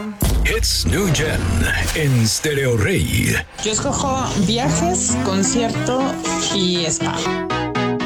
It's New Gen en Stereo Rey. Yo escojo viajes, concierto y spa.